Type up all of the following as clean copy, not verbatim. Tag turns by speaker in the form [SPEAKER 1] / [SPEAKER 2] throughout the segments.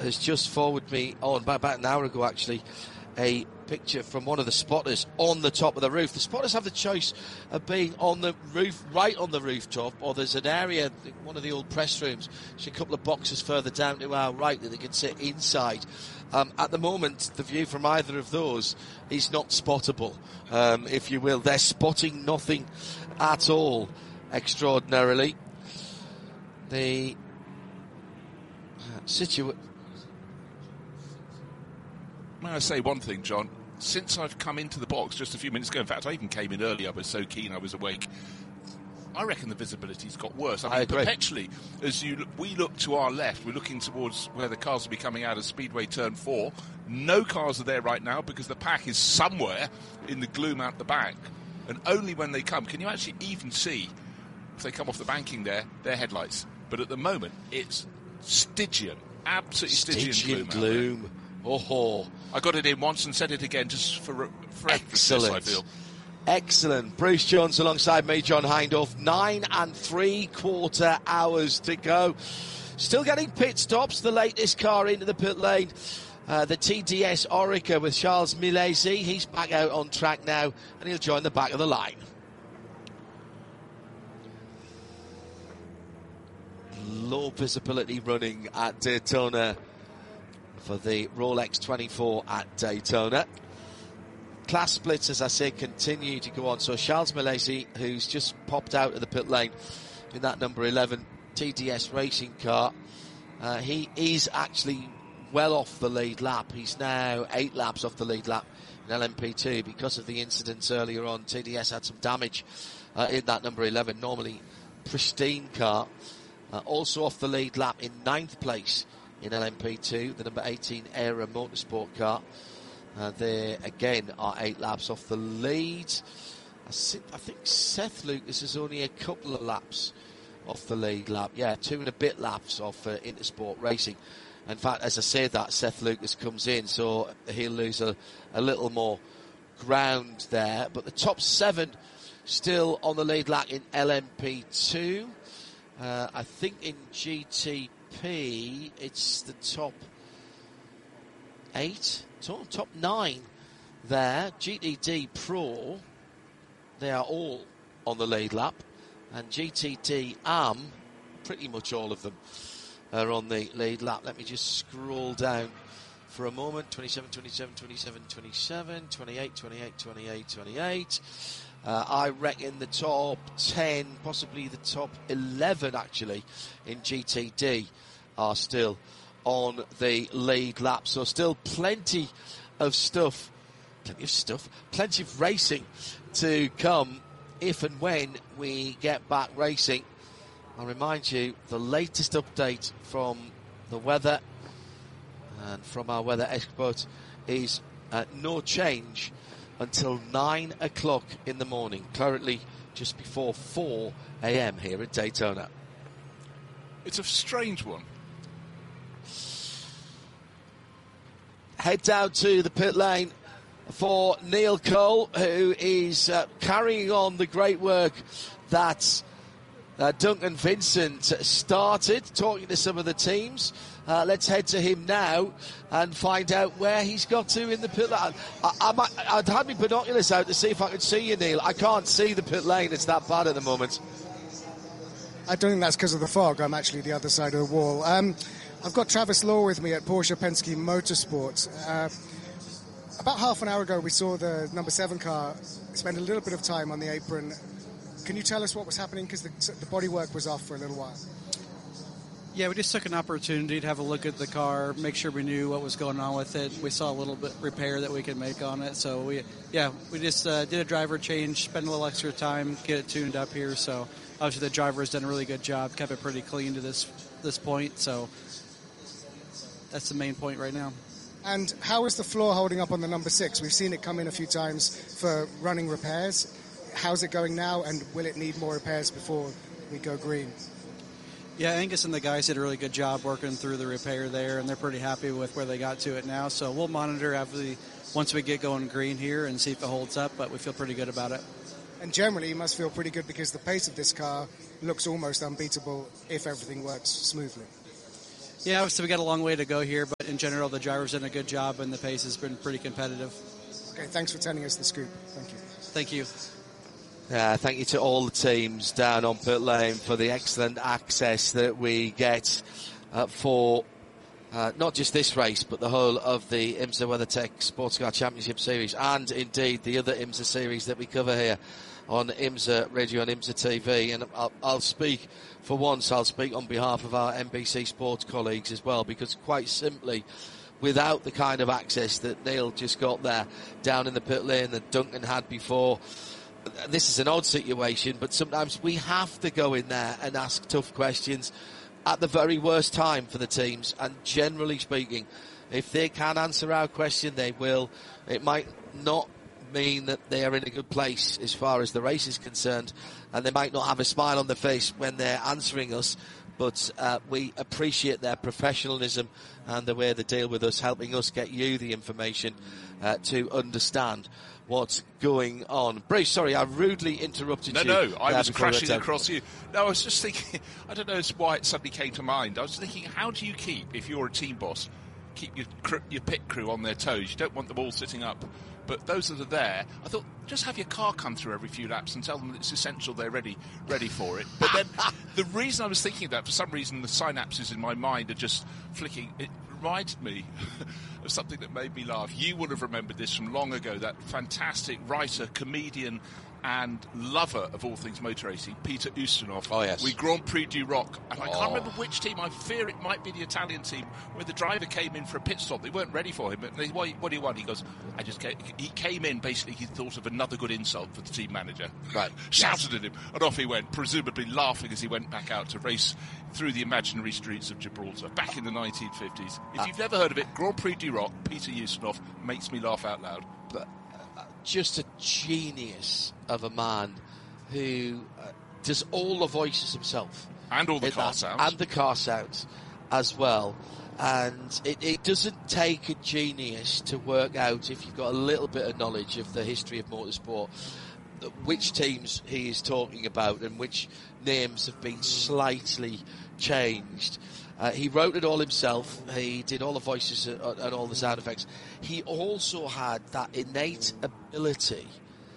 [SPEAKER 1] has just forwarded me on, about an hour ago actually, a picture from one of the spotters on the top of the roof. The spotters have the choice of being on the roof, right on the rooftop, or there's an area, one of the old press rooms, just a couple of boxes further down to our right that they can sit inside. At the moment, the view from either of those is not spottable, if you will. They're spotting nothing at all, extraordinarily. The situation...
[SPEAKER 2] May I say one thing, John? Since I've come into the box just a few minutes ago, in fact, I even came in early, I was so keen I was awake, I reckon the visibility's got worse. I mean, perpetually, as we look to our left, we're looking towards where the cars will be coming out of Speedway Turn 4. No cars are there right now because the pack is somewhere in the gloom out the back. And only when they come, can you actually even see, if they come off the banking there, their headlights. But at the moment, it's Stygian, absolutely Stygian gloom.
[SPEAKER 1] Oh,
[SPEAKER 2] I got it in once and said it again just for emphasis, I feel.
[SPEAKER 1] Excellent. Bruce Jones alongside me, John Hindhaugh. 9 3/4 hours to go. Still getting pit stops. The latest car into the pit lane. The TDS Oreca with Charles Milesi. He's back out on track now, and he'll join the back of the line. Low visibility running at Daytona for the Rolex 24 at Daytona. Class splits, as I say, continue to go on. So Charles Milesi, who's just popped out of the pit lane in that number 11 TDS racing car, he is actually well off the lead lap. He's now 8 laps off the lead lap in LMP2 because of the incidents earlier on. TDS had some damage in that number 11, normally pristine car. Also off the lead lap in 9th place in LMP2, the number 18 Era Motorsport car. They again are 8 laps off the lead. I think Seth Lucas is only a couple of laps off the lead lap. Yeah, 2 and a bit laps off Intersport Racing. In fact, as I say that, Seth Lucas comes in, so he'll lose a little more ground there. But the top 7 still on the lead lap in LMP2. I think in GTP it's the top 8, top 9 there. GTD Pro, they are all on the lead lap, and GTD AM, pretty much all of them are on the lead lap. Let me just scroll down for a moment. 27, 27, 27, 27, 28, 28, 28, 28. I reckon the top 10, possibly the top 11 actually, in GTD are still on the lead lap. So still plenty of racing to come if and when we get back racing. I'll remind you, the latest update from the weather and from our weather expert is no change until 9 o'clock in the morning, currently just before 4 a.m. here at Daytona.
[SPEAKER 2] It's a strange one.
[SPEAKER 1] Head down to the pit lane for Neil Cole, who is carrying on the great work that Duncan Vincent started, talking to some of the teams. Let's head to him now and find out where he's got to in the pit lane. I'd had my binoculars out to see if I could see you, Neil. I can't see the pit lane. It's that bad at the moment.
[SPEAKER 3] I don't think that's because of the fog. I'm actually the other side of the wall. I've got Travis Law with me at Porsche Penske Motorsport. About half an hour ago, we saw the number 7 car spend a little bit of time on the apron. Can you tell us what was happening? Because the bodywork was off for a little while.
[SPEAKER 4] Yeah, we just took an opportunity to have a look at the car, make sure we knew what was going on with it. We saw a little bit repair that we could make on it. So we just did a driver change, spent a little extra time, get it tuned up here. So obviously the driver has done a really good job, kept it pretty clean to this point. So that's the main point right now.
[SPEAKER 3] And how is the floor holding up on the number 6? We've seen it come in a few times for running repairs. How's it going now, and will it need more repairs before we go green?
[SPEAKER 4] Yeah, Angus and the guys did a really good job working through the repair there, and they're pretty happy with where they got to it now. So we'll monitor once we get going green here and see if it holds up, but we feel pretty good about it.
[SPEAKER 3] And generally, you must feel pretty good because the pace of this car looks almost unbeatable if everything works smoothly.
[SPEAKER 4] Yeah, obviously we got a long way to go here, but in general, the driver's done a good job, and the pace has been pretty competitive.
[SPEAKER 3] Okay, thanks for telling us the scoop. Thank you.
[SPEAKER 4] Thank you.
[SPEAKER 1] Thank you to all the teams down on pit lane for the excellent access that we get for not just this race, but the whole of the IMSA WeatherTech Sports Car Championship Series, and indeed the other IMSA series that we cover here on IMSA Radio and IMSA TV. And I'll speak, for once, I'll speak on behalf of our NBC Sports colleagues as well, because quite simply, without the kind of access that Neil just got there down in the pit lane that Duncan had before, this is an odd situation, but sometimes we have to go in there and ask tough questions at the very worst time for the teams. And generally speaking, if they can answer our question, they will. It might not mean that they are in a good place as far as the race is concerned, and they might not have a smile on their face when they're answering us, but we appreciate their professionalism and the way they deal with us, helping us get you the information to understand what's going on. Bruce, sorry, I rudely interrupted you.
[SPEAKER 2] No, I was crashing across you. No, I was just thinking, I don't know why it suddenly came to mind. I was thinking, how do you keep, if you're a team boss, keep your pit crew on their toes? You don't want them all sitting up. But those that are there, I thought, just have your car come through every few laps and tell them that it's essential they're ready for it. But then the reason I was thinking that, for some reason, the synapses in my mind are just flicking. It reminded me of something that made me laugh. You would have remembered this from long ago, that fantastic writer, comedian, and lover of all things motor racing, Peter Ustinov.
[SPEAKER 1] Oh, yes.
[SPEAKER 2] With Grand Prix du Roc. And I can't remember which team. I fear it might be the Italian team, where the driver came in for a pit stop. They weren't ready for him. But what do you want? He goes, he came in, basically, he thought of another good insult for the team manager.
[SPEAKER 1] Right.
[SPEAKER 2] Shouted at him, and off he went, presumably laughing as he went back out to race through the imaginary streets of Gibraltar, back in the 1950s. If you've never heard of it, Grand Prix du Roc, Peter Ustinov, makes me laugh out loud.
[SPEAKER 1] But just a genius of a man who does all the voices himself.
[SPEAKER 2] And all the car sounds.
[SPEAKER 1] And the car sounds as well. And it doesn't take a genius to work out, if you've got a little bit of knowledge of the history of motorsport, which teams he is talking about and which names have been slightly changed. He wrote it all himself. He did all the voices and all the sound effects. He also had that innate ability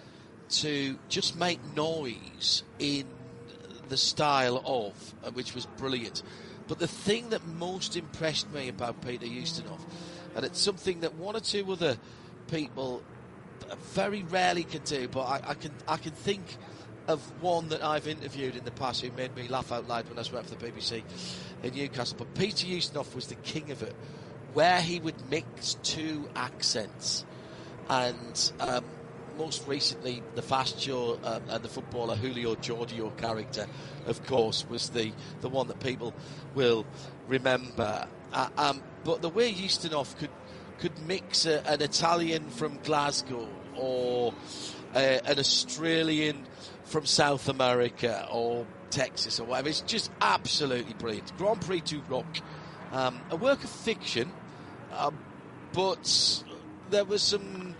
[SPEAKER 1] to just make noise in the style of, which was brilliant. But the thing that most impressed me about Peter Ustinov, and it's something that one or two other people very rarely can do, but I can think of one that I've interviewed in the past who made me laugh out loud when I was working for the BBC in Newcastle. But Peter Ustinov was the king of it, where he would mix two accents. And most recently, the Fast Joe and the footballer Julio Giorgio character, of course, was the one that people will remember. But the way Ustinov could mix an Italian from Glasgow or an Australian from South America or Texas or whatever, it's just absolutely brilliant. Grand Prix du Roc, a work of fiction, but there was some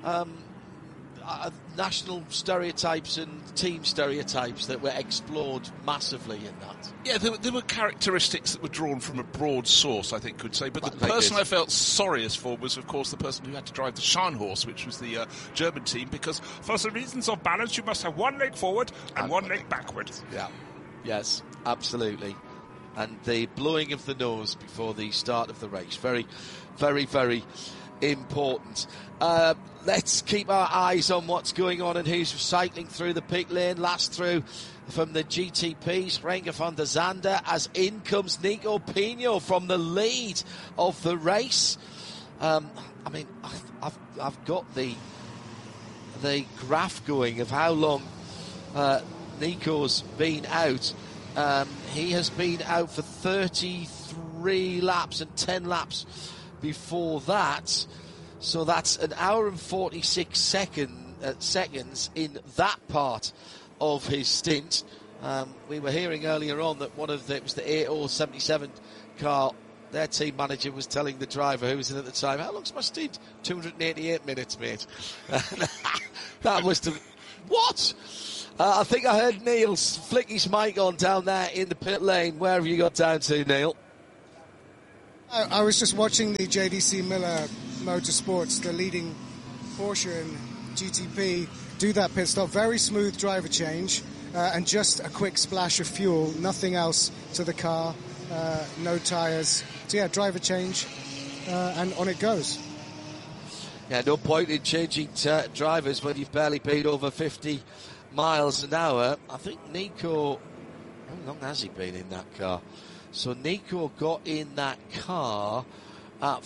[SPEAKER 1] national stereotypes and team stereotypes that were explored massively in that.
[SPEAKER 2] Yeah, there were characteristics that were drawn from a broad source, I think, could say. But the person I felt sorriest for was, of course, the person who had to drive the Scharnhorst, which was the German team, because for the reasons of balance, you must have one leg forward and one leg backward.
[SPEAKER 1] Yeah, yes, absolutely. And the blowing of the nose before the start of the race, very, very, very important. Let's keep our eyes on what's going on and who's cycling through the pit lane. Last through from the GTP, Sprenger van der Zande, as in comes Nico Pino from the lead of the race. I mean, I've got the graph going of how long Nico's been out. He has been out for 33 laps and 10 laps before that, so that's an hour and 46 seconds in that part of his stint. We were hearing earlier on that it was the 8077 car, their team manager was telling the driver who was in at the time, how long's my stint? 288 minutes, mate. That must have... What? I think I heard Neil flick his mic on down there in the pit lane. Where have you got down to, Neil?
[SPEAKER 3] I was just watching the JDC Miller Motorsports, the leading Porsche and GTP, do that pit stop. Very smooth driver change and just a quick splash of fuel, nothing else to the car, no tyres. So yeah, driver change and on it goes.
[SPEAKER 1] Yeah, no point in changing drivers when you've barely been over 50 miles an hour. I think Nico, how long has he been in that car? So Nico got in that car at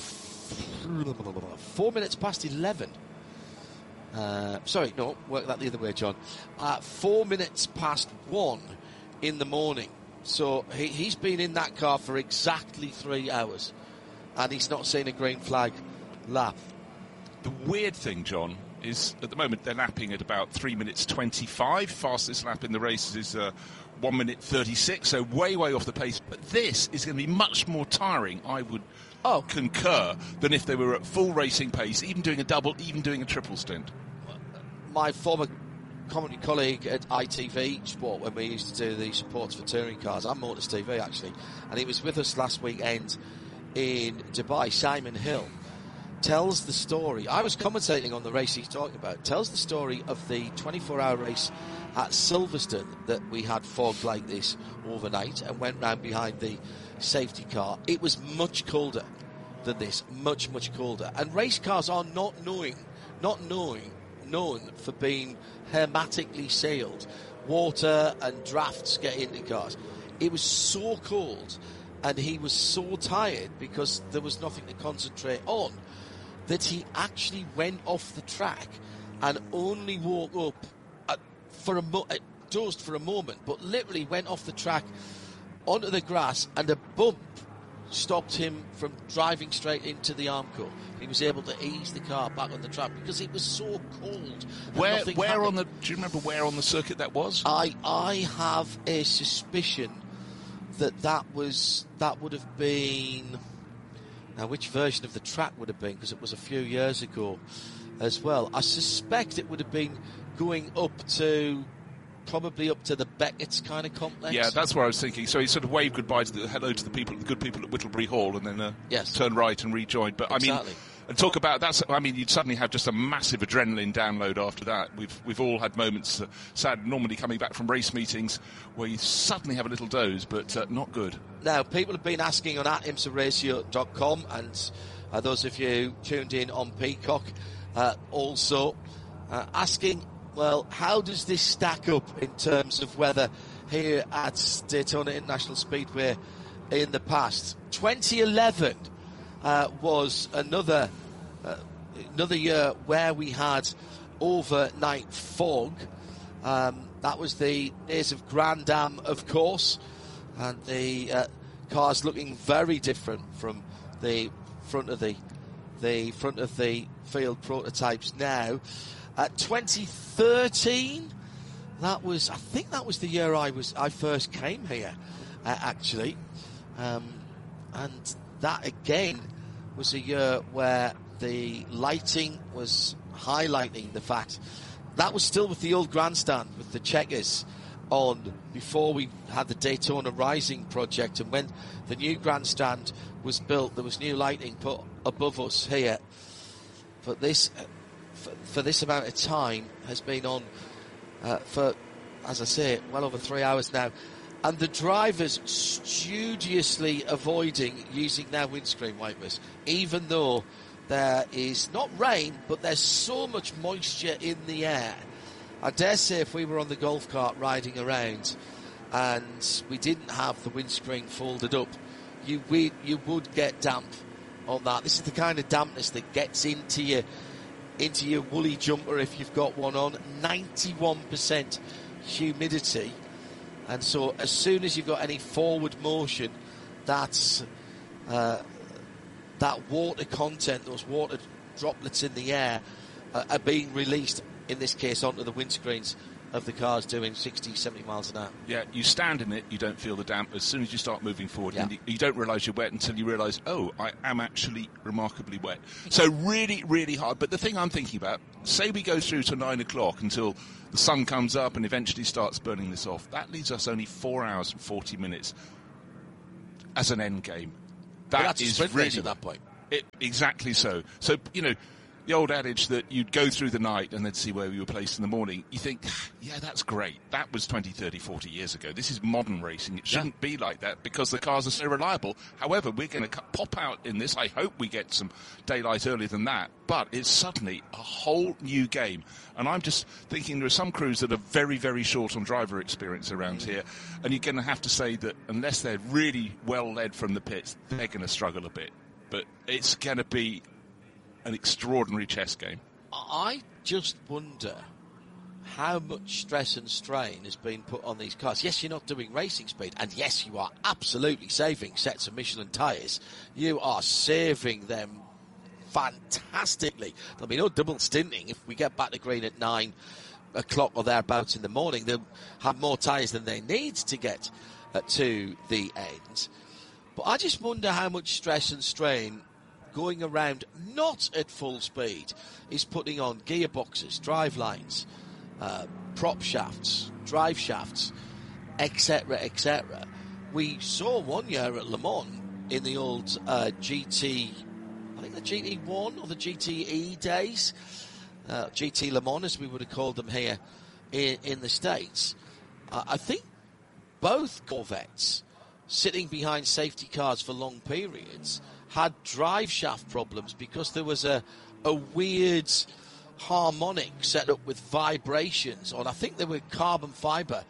[SPEAKER 1] 4 minutes past 11. Sorry, no, work that the other way, John. 4 minutes past 1 in the morning. So he's been in that car for exactly 3 hours, and he's not seen a green flag lap.
[SPEAKER 2] The weird thing, John, is at the moment they're lapping at about 3 minutes 25. Fastest lap in the race is 1 minute 36, so way off the pace. But this is going to be much more tiring, I would concur, than if they were at full racing pace, even doing a double, even doing a triple stint.
[SPEAKER 1] My former commentary colleague at ITV Sport, when we used to do the supports for touring cars, and Motors TV actually, and he was with us last weekend in Dubai, Simon Hill, tells the story. I was commentating on the race he's talking about. Tells the story of the 24-hour race at Silverstone that we had fog like this overnight and went round behind the safety car. It was much colder than this, much colder. And race cars are not known for being hermetically sealed. Water and drafts get into cars. It was so cold, and he was so tired because there was nothing to concentrate on, that he actually went off the track and only woke up dozed for a moment, but literally went off the track onto the grass, and a bump stopped him from driving straight into the Armco. He was able to ease the car back on the track because it was so cold.
[SPEAKER 2] Where on the? Do you remember where on the circuit that was?
[SPEAKER 1] I have a suspicion that would have been. Now, which version of the track would have been? Because it was a few years ago as well. I suspect it would have been going probably up to the Beckett's kind of complex.
[SPEAKER 2] Yeah, that's where I was thinking. So he sort of waved goodbye to hello to the good people at Whittlebury Hall, and then turned right and rejoined. But exactly. I mean, and talk about that. I mean, you'd suddenly have just a massive adrenaline download after that. We've all had moments, sad, normally coming back from race meetings, where you suddenly have a little doze, but not good.
[SPEAKER 1] Now, people have been asking on @imsaratio.com, and those of you tuned in on Peacock also asking, well, how does this stack up in terms of weather here at Daytona International Speedway in the past? 2011 was another year where we had overnight fog. That was the days of Grand Am, of course, and the cars looking very different from the front of the field prototypes now. 2013, I think that was the year I first came here, actually, and that again was a year where the lighting was highlighting the fact that was still with the old grandstand with the checkers on before we had the Daytona Rising project, and when the new grandstand was built, there was new lighting put above us here. But this for this amount of time has been on for, as I say, well over 3 hours now, and the drivers studiously avoiding using their windscreen wipers, even though there is not rain, but there's so much moisture in the air. I dare say if we were on the golf cart riding around and we didn't have the windscreen folded up, you would get damp on that. This is the kind of dampness that gets into your woolly jumper if you've got one on. 91% humidity, and so as soon as you've got any forward motion, that water content, those water droplets in the air, are being released, in this case, onto the windscreens of the cars doing 60, 70 miles an hour.
[SPEAKER 2] Yeah, you stand in it, you don't feel the damp. As soon as you start moving forward, you don't realise you're wet until you realise, oh, I am actually remarkably wet. So really, really hard. But the thing I'm thinking about, say we go through to 9 o'clock until the sun comes up and eventually starts burning this off. That leaves us only 4 hours and 40 minutes as an end game.
[SPEAKER 1] That's a sprint race at that point.
[SPEAKER 2] Exactly so. So, the old adage that you'd go through the night and then see where you were placed in the morning, you think, yeah, that's great. That was 20, 30, 40 years ago. This is modern racing. It shouldn't be like that because the cars are so reliable. However, we're going to pop out in this. I hope we get some daylight earlier than that. But it's suddenly a whole new game. And I'm just thinking there are some crews that are very, very short on driver experience around here. And you're going to have to say that unless they're really well led from the pits, they're going to struggle a bit. But it's going to be an extraordinary chess game.
[SPEAKER 1] I just wonder how much stress and strain has been put on these cars. Yes, you're not doing racing speed, and yes, you are absolutely saving sets of Michelin tyres. You are saving them fantastically. There'll be no double stinting. If we get back to green at 9 o'clock or thereabouts in the morning, they'll have more tyres than they need to get to the end. But I just wonder how much stress and strain going around not at full speed is putting on gearboxes, drive lines, prop shafts, drive shafts, etc., etc. We saw one year at Le Mans in the old GT, I think the GT1 or the GTE days, GT Le Mans as we would have called them here in the States. I think both Corvettes sitting behind safety cars for long periods had drive shaft problems because there was a weird harmonic set up with vibrations on. I think there were carbon fibre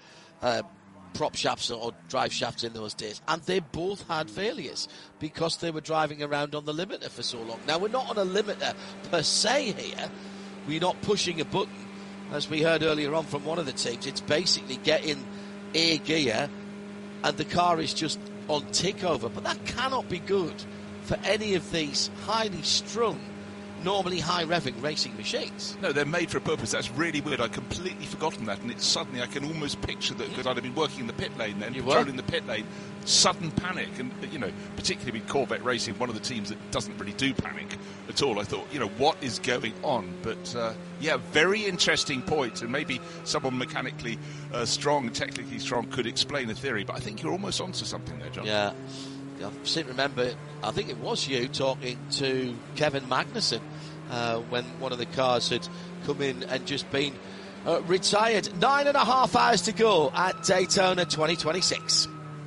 [SPEAKER 1] prop shafts or drive shafts in those days, and they both had failures because they were driving around on the limiter for so long. Now, we're not on a limiter per se here. We're not pushing a button, as we heard earlier on from one of the teams. It's basically getting a gear and the car is just on tick over, but that cannot be good for any of these highly strung, normally high revving racing machines.
[SPEAKER 2] No, they're made for a purpose. That's really weird. I'd completely forgotten that, and it's suddenly I can almost picture that because I'd have been working in the pit lane then, patrolling the pit lane, sudden panic, and particularly with Corvette Racing, one of the teams that doesn't really do panic at all. I thought, what is going on? But very interesting point, and maybe someone mechanically strong, technically strong, could explain the theory. But I think you're almost onto something there, John.
[SPEAKER 1] Yeah. I seem to remember, I think it was you talking to Kevin Magnussen when one of the cars had come in and just been retired. 9.5 hours to go at Daytona 2026.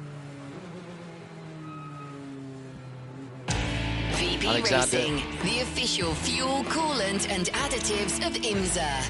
[SPEAKER 5] VP
[SPEAKER 1] Alexander.
[SPEAKER 5] Racing, the official fuel, coolant and additives of IMSA.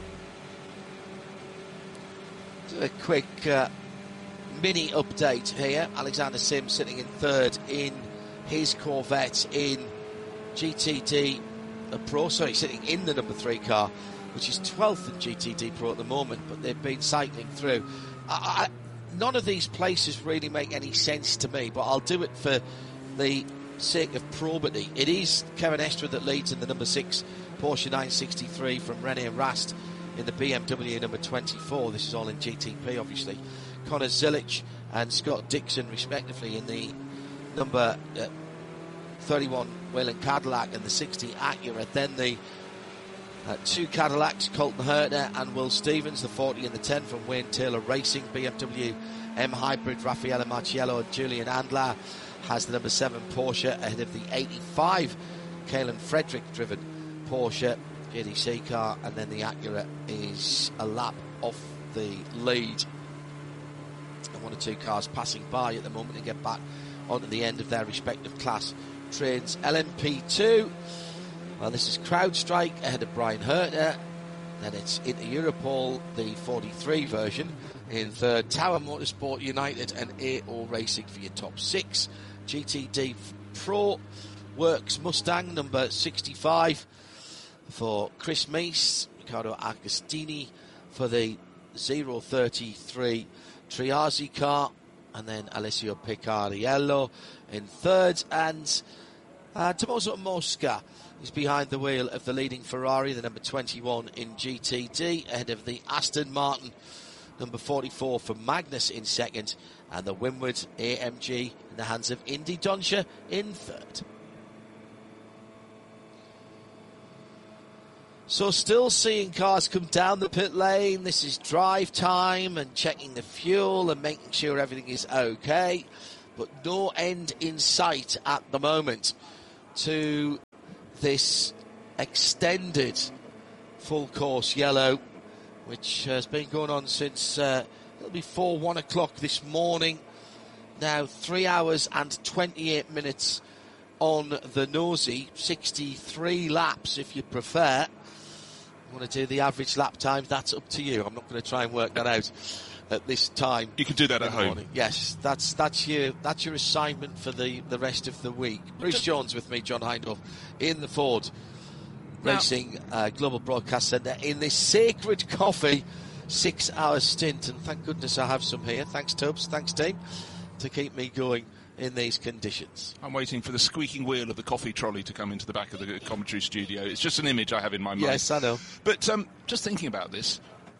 [SPEAKER 1] A quick mini update here. Alexander Sims sitting in third in his Corvette in GTD Pro, sitting in the number 3 car, which is 12th in GTD Pro at the moment, but they've been cycling through. None of these places really make any sense to me, but I'll do it for the sake of probity. It is Kevin Estre that leads in the number 6 Porsche 963 from René Rast in the BMW number 24. This is all in GTP, obviously. Connor Zilic and Scott Dixon, respectively, in the number 31 Whelen Cadillac and the 60 Acura. Then the 2 Cadillacs, Colton Herter and Will Stevens, the 40 and the 10 from Wayne Taylor Racing. BMW M Hybrid, Raffaele Marciello and Julian Andlar has the number 7 Porsche ahead of the 85 Kalen Frederick driven Porsche JDC car, and then the Acura is a lap off the lead. And 1 or 2 cars passing by at the moment to get back onto the end of their respective class trains. LMP2, well, this is CrowdStrike ahead of Brian Herter. Then it's Inter Europol, the 43 version, in third. Tower Motorsport United and AO Racing for your top 6. GTD Pro Works Mustang number 65 for Chris Meese. Riccardo Agostini for the 033 Triazzi car, and then Alessio Picariello in third, and Tommaso Mosca is behind the wheel of the leading Ferrari, the number 21 in GTD, ahead of the Aston Martin number 44 for Magnus in second, and the Winward AMG in the hands of Indy Doncia in third. So still seeing cars come down the pit lane. This is drive time and checking the fuel and making sure everything is okay. but no end in sight at the moment to this extended full course yellow, which has been going on since it'll be 1 o'clock this morning. Now 3 hours and 28 minutes on the nosy, 63 laps if you prefer. You want to do the average lap times, that's up to you. I'm not going to try and work that out at this time.
[SPEAKER 2] You can do that at home.
[SPEAKER 1] Morning. Yes, that's your assignment for the rest of the week. Bruce Jones with me, John Hindhaugh, in the Ford Racing Global Broadcast Centre in this Sacred Coffee 6-hour stint, and thank goodness I have some here. Thanks Tubbs, thanks team, to keep me going in these conditions.
[SPEAKER 2] I'm waiting for the squeaking wheel of the coffee trolley to come into the back of the commentary studio. It's just an image I have in my mind.
[SPEAKER 1] Yes, I know.
[SPEAKER 2] But just thinking about this,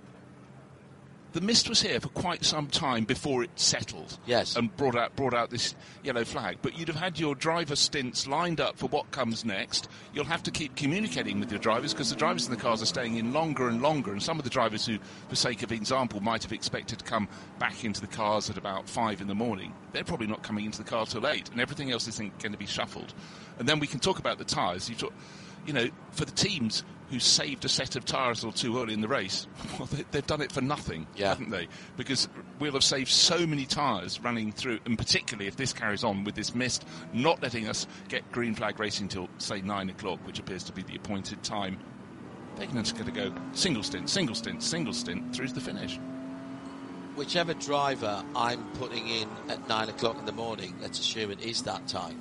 [SPEAKER 2] the mist was here for quite some time before it settled.
[SPEAKER 1] Yes.
[SPEAKER 2] And brought out this yellow flag. But you'd have had your driver stints lined up for what comes next. You'll have to keep communicating with your drivers because the drivers in the cars are staying in longer and longer. And some of the drivers who, for sake of example, might have expected to come back into the cars at about 5 in the morning, they're probably not coming into the car till 8. And everything else is going to be shuffled. And then we can talk about the tyres. You know, for the teams who saved a set of tyres or two early in the race, well, they've done it for nothing, haven't they? Because we'll have saved so many tyres running through, and particularly if this carries on with this mist, not letting us get green flag racing till, say, 9 o'clock, which appears to be the appointed time. They're just going to go single stint through to the finish.
[SPEAKER 1] Whichever driver I'm putting in at 9 o'clock in the morning, let's assume it is that time,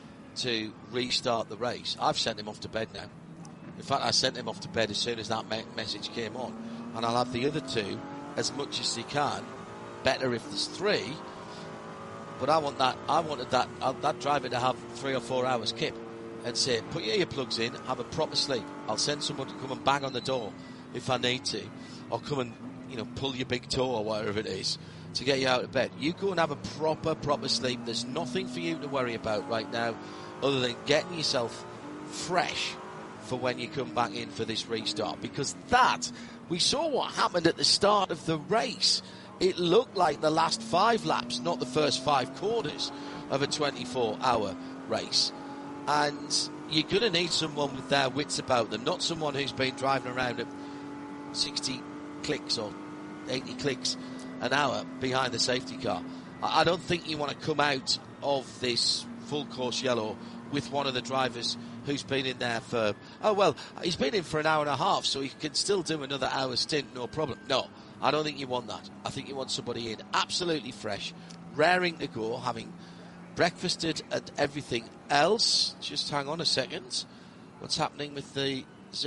[SPEAKER 1] to restart the race, I've sent him off to bed now. In fact, I sent him off to bed as soon as that message came on, and I'll have the other two as much as they can. Better if there's 3, but I wanted that driver to have 3 or 4 hours kip and say, put your earplugs in, have a proper sleep. I'll send someone to come and bang on the door if I need to, or come and pull your big toe or whatever it is to get you out of bed. You go and have a proper sleep. There's nothing for you to worry about right now other than getting yourself fresh for when you come back in for this restart, because we saw what happened at the start of the race. It looked like the last 5 laps, not the first 5 quarters of a 24-hour race, and you're going to need someone with their wits about them, not someone who's been driving around at 60 clicks or 80 clicks an hour behind the safety car. I don't think you want to come out of this full course yellow with one of the drivers who's been in there for, he's been in for an hour and a half, so he can still do another hour stint, no problem. No, I don't think you want that. I think you want somebody in absolutely fresh, raring to go, having breakfasted and everything else. Just hang on a second. What's happening with the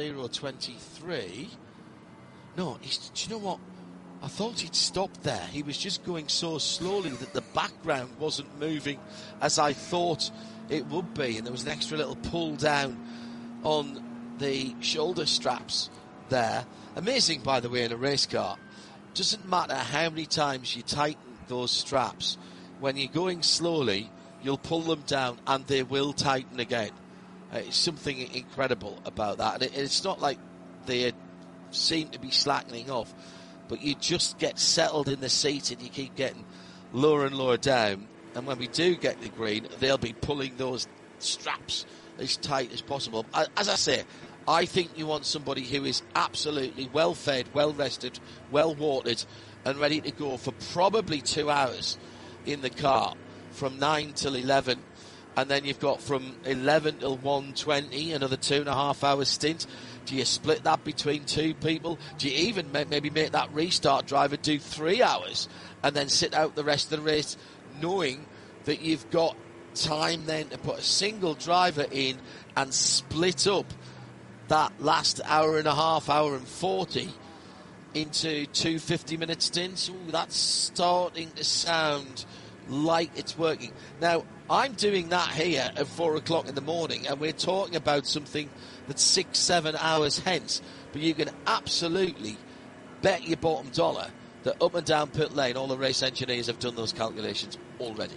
[SPEAKER 1] 023? No, do you know what? I thought he'd stopped there. He was just going so slowly that the background wasn't moving as I thought it would be, and there was an extra little pull down on the shoulder straps there. Amazing, by the way, in a race car. Doesn't matter how many times you tighten those straps, when you're going slowly, you'll pull them down and they will tighten again. It's something incredible about that, and it's not like they seem to be slackening off, but you just get settled in the seat and you keep getting lower and lower down. And when we do get the green, they'll be pulling those straps as tight as possible. As I say, I think you want somebody who is absolutely well-fed, well-rested, well-watered, and ready to go for probably 2 hours in the car, from 9 till 11. And then you've got from 11 till 1:20, another 2.5 hour stint. Do you split that between 2 people? Do you even maybe make that restart driver do 3 hours and then sit out the rest of the race, knowing that you've got time then to put a single driver in and split up that last hour and a half, hour and 40 into 2 50-minute stints? Ooh, that's starting to sound like it's working. Now, I'm doing that here at 4 o'clock in the morning, and we're talking about something that's 6-7 hours hence, but you can absolutely bet your bottom dollar that up and down pit lane, all the race engineers have done those calculations already.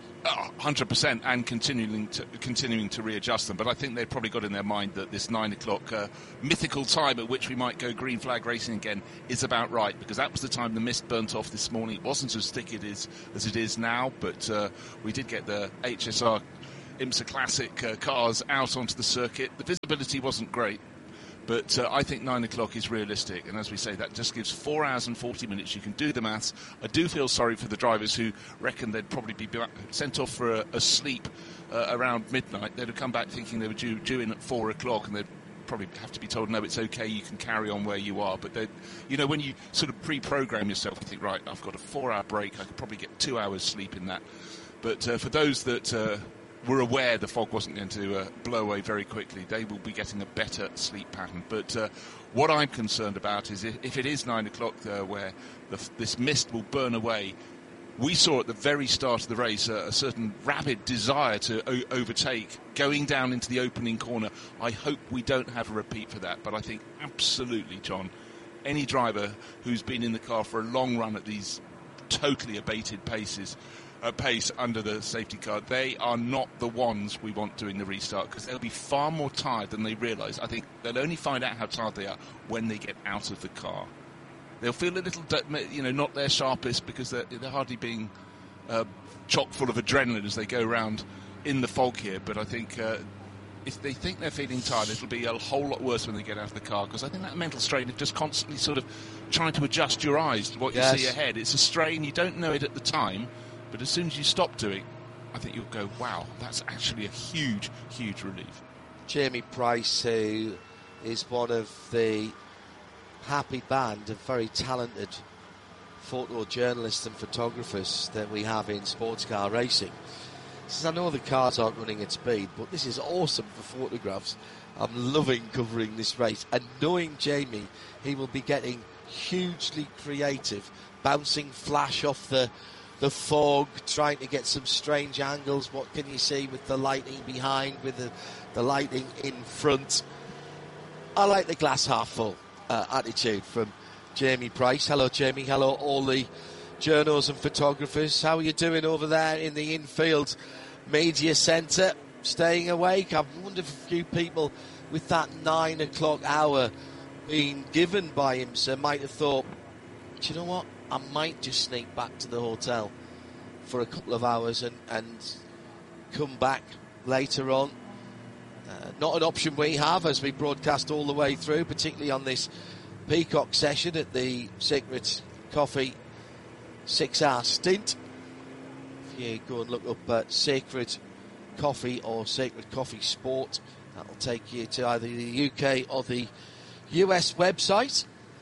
[SPEAKER 2] 100%, and continuing to readjust them. But I think they've probably got in their mind that this 9 o'clock mythical time at which we might go green flag racing again is about right, because that was the time the mist burnt off this morning. It wasn't as thick as it is now, but we did get the HSR IMSA Classic cars out onto the circuit. The visibility wasn't great, but I think 9 o'clock is realistic. And as we say, that just gives 4 hours and 40 minutes. You can do the maths. I do feel sorry for the drivers who reckon they'd probably be sent off for a sleep around midnight. They'd have come back thinking they were due in at 4 o'clock, and they'd probably have to be told, no, it's okay, you can carry on where you are. But when you sort of pre-program yourself, you think, right, I've got a 4-hour break. I could probably get 2 hours sleep in that. But for those that were aware the fog wasn't going to blow away very quickly, they will be getting a better sleep pattern. But what I'm concerned about is if it is 9 o'clock where this mist will burn away. We saw at the very start of the race a certain rabid desire to overtake, going down into the opening corner. I hope we don't have a repeat for that, but I think absolutely, John, any driver who's been in the car for a long run at these totally abated pace under the safety car, they are not the ones we want doing the restart, because they'll be far more tired than they realise. I think they'll only find out how tired they are when they get out of the car. They'll feel a little, not their sharpest, because they're hardly being chock full of adrenaline as they go around in the fog here. But I think if they think they're feeling tired, it'll be a whole lot worse when they get out of the car, because I think that mental strain of just constantly sort of trying to adjust your eyes to what you see ahead. It's a strain. You don't know it at the time. But as soon as you stop doing, I think you'll go, wow, that's actually a huge, huge relief.
[SPEAKER 1] Jamie Price, who is one of the happy band of very talented photojournalists and photographers that we have in sports car racing, says, I know the cars aren't running at speed, but this is awesome for photographs. I'm loving covering this race. And knowing Jamie, he will be getting hugely creative, bouncing flash off the fog, trying to get some strange angles. What can you see with the lighting behind, with the lighting in front? I like the glass half full attitude from Jamie Price. Hello, Jamie. Hello, all the journos and photographers. How are you doing over there in the infield media centre? Staying awake? I wonder if a few people with that 9 o'clock hour being given by IMSA might have thought, do you know what? I might just sneak back to the hotel for a couple of hours and come back later on. Not an option we have as we broadcast all the way through, particularly on this Peacock session at the Sacred Coffee 6-hour stint. If you go and look up Sacred Coffee or Sacred Coffee Sport, that'll take you to either the UK or the US website.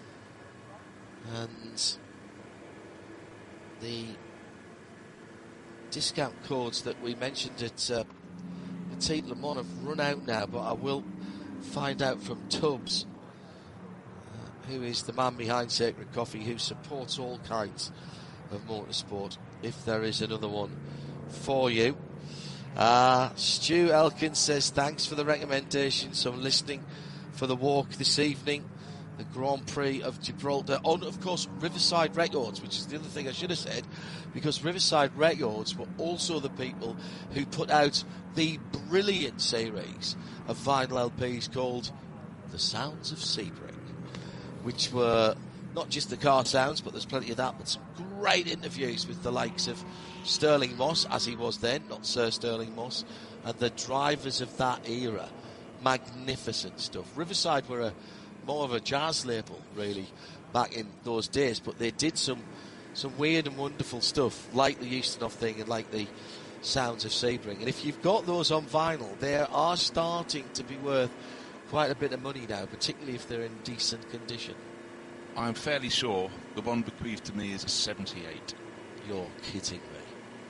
[SPEAKER 1] And the discount codes that we mentioned at Petit Le Mans have run out now, but I will find out from Tubbs, who is the man behind Sacred Coffee, who supports all kinds of motorsport, if there is another one for you. Stu Elkins says, thanks for the recommendation. So I'm listening for the walk this evening. The Grand Prix of Gibraltar on, of course, Riverside Records, which is the other thing I should have said, because Riverside Records were also the people who put out the brilliant series of vinyl LPs called The Sounds of Sebring, which were not just the car sounds, but there's plenty of that, but some great interviews with the likes of Sterling Moss, as he was then, not Sir Sterling Moss, and the drivers of that era. Magnificent stuff. Riverside were more of a jazz label, really, back in those days, but they did some weird and wonderful stuff, like the Ustinov thing and like the Sounds of Sebring. And if you've got those on vinyl, they are starting to be worth quite a bit of money now, particularly if they're in decent condition.
[SPEAKER 2] I'm fairly sure the one bequeathed to me is a 78.
[SPEAKER 1] You're kidding me.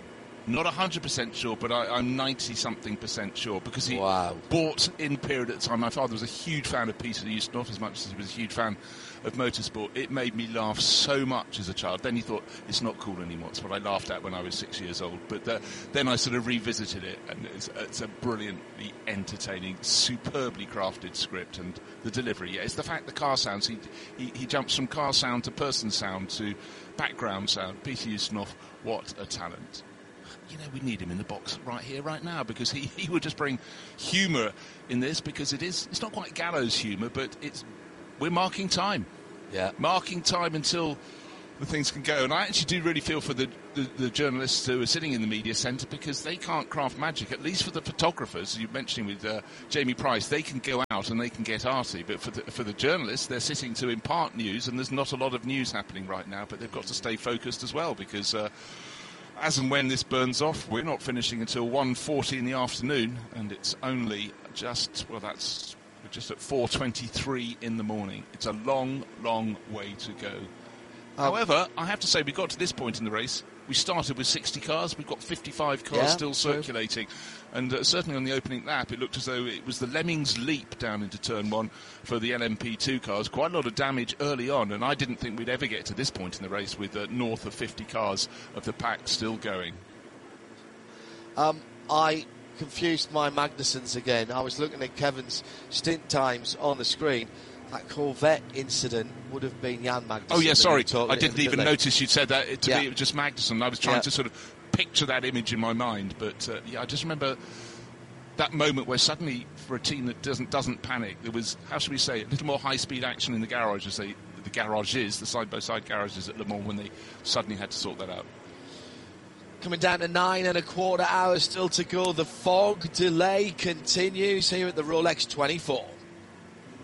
[SPEAKER 2] Not 100% sure, but I'm 90-something% sure, because he bought in the period at the time. My father was a huge fan of Peter Ustinov as much as he was a huge fan of motorsport. It made me laugh so much as a child. Then he thought, it's not cool anymore. It's what I laughed at when I was 6 years old. But then I sort of revisited it, and it's a brilliantly entertaining, superbly crafted script, and the delivery. Yeah, it's the fact the car sounds. He jumps from car sound to person sound to background sound. Peter Ustinov, what a talent. You know, we need him in the box right here, right now, because he would just bring humour in this, because it's not quite gallows humour, but we're marking time.
[SPEAKER 1] Yeah. Marking
[SPEAKER 2] time until the things can go. And I actually do really feel for the journalists who are sitting in the media centre, because they can't craft magic, at least for the photographers. You're mentioning with Jamie Price, they can go out and they can get arty, but for the journalists, they're sitting to impart news, and there's not a lot of news happening right now, but they've got to stay focused as well, because as and when this burns off, we're not finishing until 1:40 in the afternoon, and it's only we're just at 4:23 in the morning. It's a long, long way to go. However, I have to say, we got to this point in the race. We started with 60 cars. We've got 55 cars still circulating. And certainly on the opening lap, it looked as though it was the Lemmings leap down into Turn 1 for the LMP2 cars. Quite a lot of damage early on, and I didn't think we'd ever get to this point in the race with north of 50 cars of the pack still going.
[SPEAKER 1] I confused my Magnussens again. I was looking at Kevin's stint times on the screen. That Corvette incident would have been Jan Magnussen.
[SPEAKER 2] Oh, yeah, sorry. I didn't even notice you'd said that. To me, it was just Magnussen. I was trying to sort of picture that image in my mind. But, I just remember that moment where suddenly, for a team that doesn't panic, there was, how should we say, a little more high-speed action in the garage, as the garages, the side-by-side garages at Le Mans, when they suddenly had to sort that out.
[SPEAKER 1] Coming down to 9.25 hours still to go. The fog delay continues here at the Rolex 24.